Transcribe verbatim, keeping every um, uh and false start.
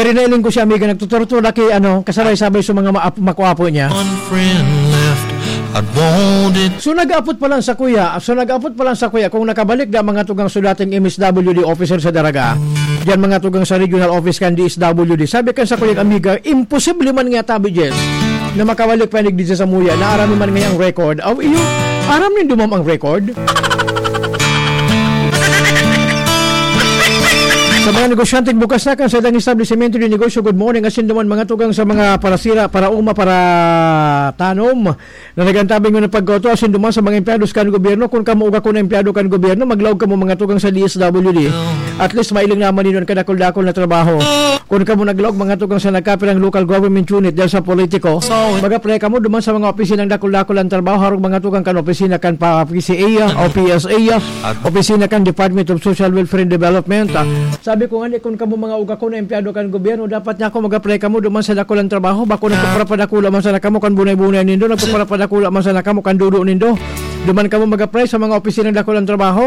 rinailing ko siya, amiga, nagtuturo laki, ano, kasabay-sabay sa mga ma- makuapo niya. So nag-apot pa lang sa kuya, so nag-apot pa lang sa kuya, kung nakabalik na mga tugang sulating M S W D officer sa Daraga, diyan mga tugang sa regional office kan D S W D, sabi kan sa kuya, amiga, imposible man nga tabi, Jess, na makabalik pa nigdi sa muya, na arami man ngayang record, aw iyo, aram nin dumam ang record. Sa mga negosyanteng bukas na kan sa itang establishmento di negosyo, good morning. Asin naman mga tugang sa mga parasira, para uma, para tanom na nagantabing mo ng pagkoto. Asin naman sa mga empleyado kan gobyerno. Kung kamo uga ko na empleyado kan gobyerno, maglawag ka mo mga tugang sa D S W D. At least mailing naman nino kadakol-dakol na trabaho. Kung kamo naglawag mga tugang sa nagkapirang local government unit dahil sa politiko, mag-apply ka mo duman sa mga opisina ng dakol-dakol ang trabaho. Harong mga tugang kan opisina kan pa P C A o P S A, opisina kan Department of Social Welfare and Development. Sabi ko nga, kung kamo mga uga ko na empleyado kan gobyerno, dapat niya ako mag-apply kamo duman sa dakulang trabaho. Bako nagpapadakula man sa nakamo kan bunay-bunay nindo, nagpapadakula man sa nakamo kan dudo nindo. Duman kamo mag-apply sa mga opisina ng dakulang trabaho.